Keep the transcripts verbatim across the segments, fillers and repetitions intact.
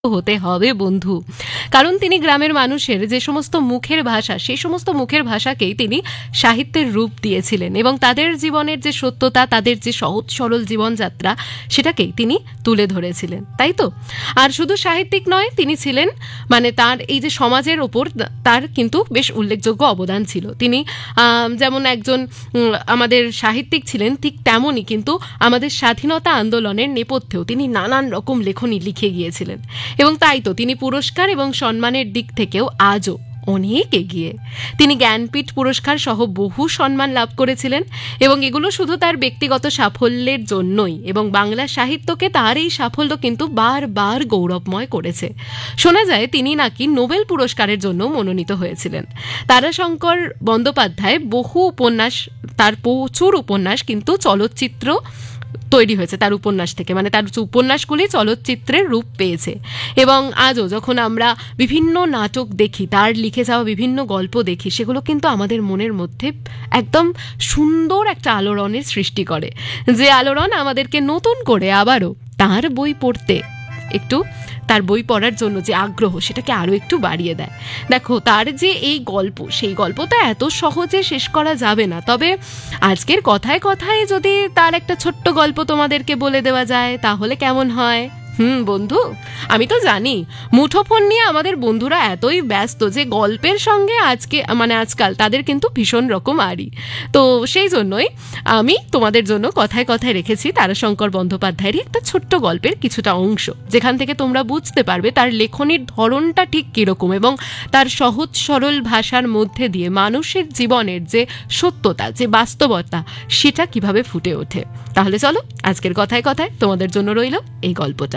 হতে হবে বন্ধু, কারণ তিনি গ্রামের মানুষের যে সমস্ত মুখের ভাষা, সেই সমস্ত মুখের ভাষাকেই তিনি সাহিত্যের রূপ দিয়েছিলেন এবং তাদের জীবনের যে সত্যতা, তাদের যে সহজ সরল জীবনযাত্রা, সেটাকেই তিনি তুলে ধরেছিলেন, তাই তো? আর শুধু সাহিত্যিক নয়, তিনি ছিলেন মানে তার এই যে সমাজের ওপর তার কিন্তু বেশ উল্লেখযোগ্য অবদান ছিল। তিনি যেমন একজন আমাদের সাহিত্যিক ছিলেন, ঠিক তেমনই কিন্তু আমাদের স্বাধীনতা আন্দোলনের নেপথ্যেও তিনি নানান রকম লেখনী লিখে গিয়েছিলেন এবং তাই তো তিনি পুরস্কার এবং সম্মানের দিক থেকেও আজও অনেক এগিয়ে। তিনি জ্ঞানপীঠ পুরস্কার সহ বহু সম্মান লাভ করেছিলেন এবং এগুলো শুধু তার ব্যক্তিগত সাফল্যের জন্যই, এবং বাংলা সাহিত্যকে তার এই সাফল্য কিন্তু বারবার গৌরবময় করেছে। শোনা যায় তিনি নাকি নোবেল পুরস্কারের জন্য মনোনীত হয়েছিলেন। তারাশঙ্কর বন্দ্যোপাধ্যায় বহু উপন্যাস, তার প্রচুর উপন্যাস কিন্তু চলচ্চিত্র তৈরি হয়েছে তার উপন্যাস থেকে, মানে তার উপন্যাসগুলি চলচ্চিত্রের রূপ পেয়েছে। এবং আজও যখন আমরা বিভিন্ন নাটক দেখি, তার লিখে যাওয়া বিভিন্ন গল্প দেখি, সেগুলো কিন্তু আমাদের মনের মধ্যে একদম সুন্দর একটা আলোড়নের সৃষ্টি করে, যে আলোড়ন আমাদেরকে নতুন করে আবারও তার বই পড়তে, একটু তার বই পড়ার জন্য যে আগ্রহ, সেটাকে আরও একটু বাড়িয়ে দেয়। দেখো, তার যে এই গল্প, সেই গল্প তো এত সহজে শেষ করা যাবে না, তবে আজকের কথায় কথায় যদি তার একটা ছোট্ট গল্প তোমাদেরকে বলে দেওয়া যায়, তাহলে কেমন হয়? হুম বন্ধু, আমি তো জানি মুঠোফোন নিয়ে আমাদের বন্ধুরা এতই ব্যস্ত যে গল্পের সঙ্গে আজকে মানে আজকাল তাদের কিন্তু ভীষণ রকম আড়ি। তো সেই জন্যই আমি তোমাদের জন্য কথায় কথায় রেখেছি তারাশঙ্কর বন্দ্যোপাধ্যায়েরই একটা ছোট্ট গল্পের কিছুটা অংশ, যেখান থেকে তোমরা বুঝতে পারবে তার লেখনীর ধরনটা ঠিক কীরকম এবং তার সহজ সরল ভাষার মধ্যে দিয়ে মানুষের জীবনের যে সত্যতা, যে বাস্তবতা, সেটা কিভাবে ফুটে ওঠে। তাহলে চলো আজকের কথায় কথায় তোমাদের জন্য রইল এই গল্পটা।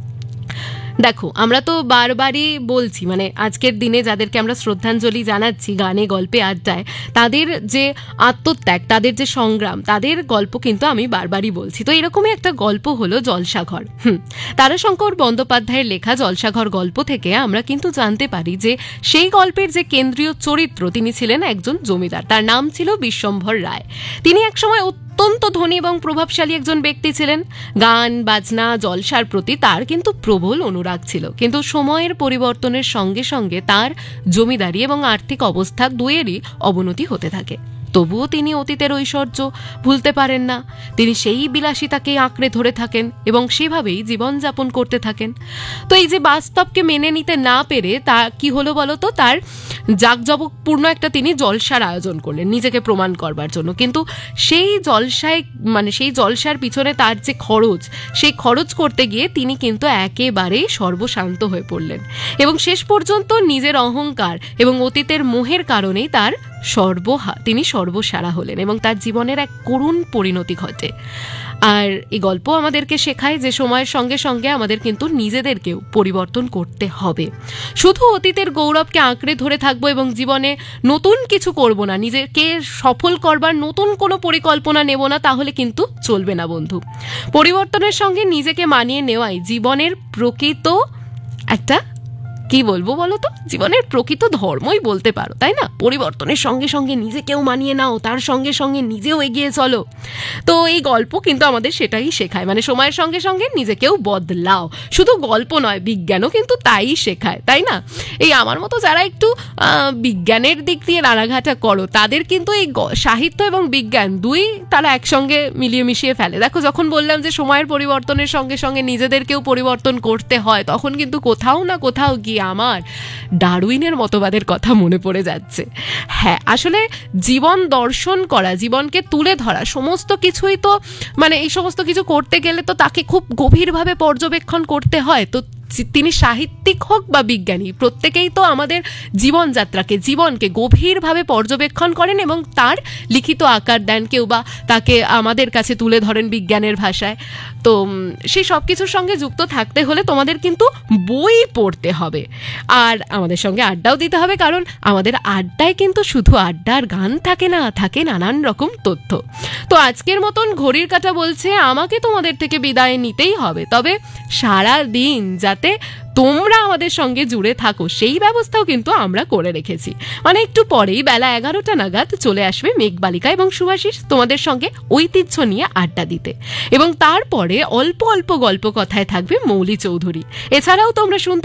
দেখো, আমরা তো বারবারই বলছি, মানে আজকের দিনে যাদেরকে আমরা শ্রদ্ধাঞ্জলি জানাচ্ছি গানে গল্পে আড্ডায়, তাদের যে আত্মত্যাগ, তাদের যে সংগ্রাম, তাদের গল্প কিন্তু আমি বারবারই বলছি। তো এরকমই একটা গল্প হলো জলসাঘর। হুম তারাশঙ্কর বন্দ্যোপাধ্যায়ের লেখা জলসাঘর গল্প থেকে আমরা কিন্তু জানতে পারি যে সেই গল্পের যে কেন্দ্রীয় চরিত্র, তিনি ছিলেন একজন জমিদার। তার নাম ছিল বিশ্বম্ভর রায়। তিনি একসময় অত্যন্ত ধনী এবং প্রভাবশালী একজন ব্যক্তি ছিলেন। গান বাজনা জলসার প্রতি তার কিন্তু প্রবল অনুরাগ ছিল, কিন্তু সময়ের পরিবর্তনের সঙ্গে সঙ্গে তার জমিদারি এবং আর্থিক অবস্থা দুয়েরই অবনতি হতে থাকে। তবুও তিনি অতীতের ঐশ্বর্য ভুলতে পারেন না। তিনি সেই বিলাসিতাকে আঁকড়ে ধরে থাকেন এবং সেভাবেই জীবনযাপন করতে থাকেন। তো এই যে বাস্তবকে মেনে নিতে না পেরে তা কি হলো বলতো, তার জাঁকজমকপূর্ণ একটা তিনি জলসার আয়োজন করলেন নিজেকে প্রমাণ করবার জন্য। কিন্তু সেই জলসায় মানে সেই জলসার পিছনে তার যে খরচ, সেই খরচ করতে গিয়ে তিনি কিন্তু একেবারেই সর্বশান্ত হয়ে পড়লেন এবং শেষ পর্যন্ত নিজের অহংকার এবং অতীতের মোহের কারণেই তার সর্বহা তিনি সর্বসারা হলেন এবং তার জীবনের এক করুণ পরিণতি ঘটে। আর এই গল্প আমাদেরকে শেখায় যে সময়ের সঙ্গে সঙ্গে আমাদের কিন্তু নিজেদেরকেও পরিবর্তন করতে হবে। শুধু অতীতের গৌরবকে আঁকড়ে ধরে থাকবো এবং জীবনে নতুন কিছু করব না, নিজেকে সফল করবার নতুন কোনো পরিকল্পনা নেব না, তাহলে কিন্তু চলবে না বন্ধু। পরিবর্তনের সঙ্গে নিজেকে মানিয়ে নেওয়াই জীবনের প্রকৃত একটা কি বলবো বলো তো, জীবনের প্রকৃত ধর্মই বলতে পারো, তাই না? পরিবর্তনের সঙ্গে সঙ্গে নিজেকেও মানিয়ে নাও, তার সঙ্গে সঙ্গে নিজেও এগিয়ে চলো। তো এই গল্প কিন্তু আমাদের সেটাই শেখায়, মানে সময়ের সঙ্গে সঙ্গে নিজেকেও বদলাও। শুধু গল্প নয়, বিজ্ঞানও কিন্তু তাই শেখায়, তাই না? এই আমার মতো যারা একটু বিজ্ঞানের দিক দিয়ে রানাঘাটা করো, তাদের কিন্তু এই সাহিত্য এবং বিজ্ঞান দুই তারা একসঙ্গে মিলিয়ে মিশিয়ে ফেলে। দেখো, যখন বললাম যে সময়ের পরিবর্তনের সঙ্গে সঙ্গে নিজেদেরকেও পরিবর্তন করতে হয়, তখন কিন্তু কোথাও না কোথাও গিয়ে আমার ডারউইনের মতবাদের কথা মনে পড়ে যাচ্ছে। হ্যাঁ, আসলে জীবন দর্শন করা, জীবনকে তুলে ধরা, সমস্ত কিছুই তো মানে এই সমস্ত কিছু করতে গেলে তো তাকে খুব গভীরভাবে পর্যবেক্ষণ করতে হয়। তো তিনি সাহিত্যিক হোক বা বিজ্ঞানী, প্রত্যেকেই তো আমাদের জীবনযাত্রাকে, জীবনকে গভীরভাবে পর্যবেক্ষণ করেন এবং তার লিখিত আকার দেন, কেউ বা তাকে আমাদের কাছে তুলে ধরেন বিজ্ঞানের ভাষায়। তো সেই সব কিছুর সঙ্গে যুক্ত থাকতে হলে তোমাদের কিন্তু বই পড়তে হবে আর আমাদের সঙ্গে আড্ডাও দিতে হবে, কারণ আমাদের আড্ডায় কিন্তু শুধু আড্ডার গান থাকে না, থাকে নানান রকম তথ্য। তো আজকের মতন ঘড়ির কাঁটা বলছে আমাকে তোমাদের থেকে বিদায় নিতেই হবে, তবে সারা দিন যাতে যাতে তোমরা আমাদের সঙ্গে জুড়ে থাকো সেই ব্যবস্থাও কিন্তু আমরা করে রেখেছি। মানে একটু পরেই বেলা এগারোটা নাগাদ চলে আসবে মেঘবালিকা এবং শুভাশিস তোমাদের সঙ্গে ঐতিহ্য নিয়ে আড্ডা দিতে, এবং তারপরে অল্প অল্প গল্প কথায় থাকবে মৌলি চৌধুরী। এছাড়াও তোমরা শুনতে